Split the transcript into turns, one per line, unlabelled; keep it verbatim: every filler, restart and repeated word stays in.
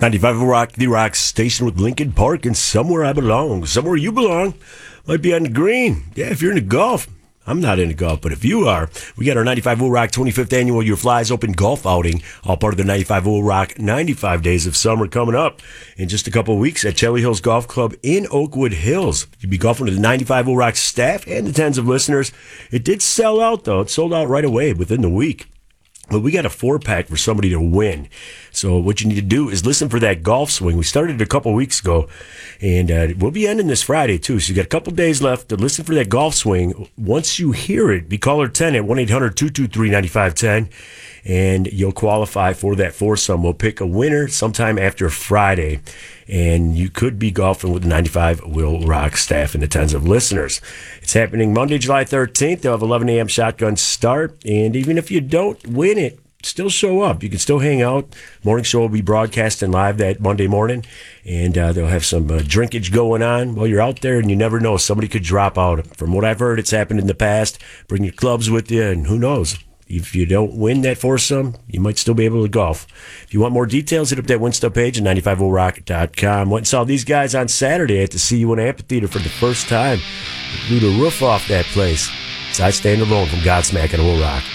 ninety-five Rock, the Rock station with Lincoln Park, and somewhere I belong. Somewhere you belong might be on the green. Yeah, if you're into golf. I'm not into golf, but if you are, we got our ninety-five Will Rock twenty-fifth Annual Your Flies Open Golf Outing, all part of the ninety-five Will Rock ninety-five Days of Summer coming up in just a couple of weeks at Cherry Hills Golf Club in Oakwood Hills. You'll be golfing with the ninety-five Will Rock staff and the tens of listeners. It did sell out, though. It sold out right away within the week. But we got a four-pack for somebody to win. So what you need to do is listen for that golf swing. We started a couple weeks ago, and uh, we'll be ending this Friday, too. So you got a couple days left to listen for that golf swing. Once you hear it, be caller ten at one eight hundred two two three nine five one zero, and you'll qualify for that foursome. We'll pick a winner sometime after Friday, and you could be golfing with the ninety-five Will Rock staff and the tens of listeners. It's happening Monday, July thirteenth. They'll have eleven a.m. shotgun start, and even if you don't win it, still show up. You can still hang out. Morning show will be broadcasting live that Monday morning, and uh, they'll have some uh, drinkage going on while you're out there, and you never know. Somebody could drop out. From what I've heard, it's happened in the past. Bring your clubs with you, and who knows? If you don't win that foursome, you might still be able to golf. If you want more details, hit up that Winstub page at ninety-five will rock dot com. Went and saw these guys on Saturday at the C U N Amphitheater for the first time. Blew the roof off that place. So I stand alone from Godsmack and Will Rock.